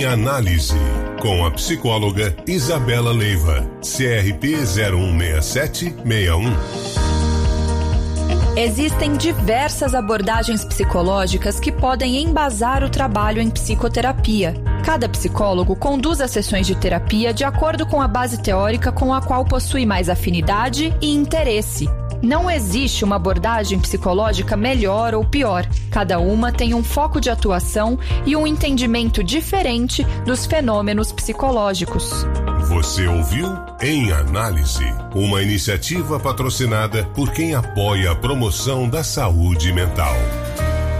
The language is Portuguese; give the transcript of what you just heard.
Análise, com a psicóloga Isabela Leiva, CRP 016761. Existem diversas abordagens psicológicas que podem embasar o trabalho em psicoterapia. Cada psicólogo conduz as sessões de terapia de acordo com a base teórica com a qual possui mais afinidade e interesse. Não existe uma abordagem psicológica melhor ou pior. Cada uma tem um foco de atuação e um entendimento diferente dos fenômenos psicológicos. Você ouviu Em Análise, uma iniciativa patrocinada por quem apoia a promoção da saúde mental.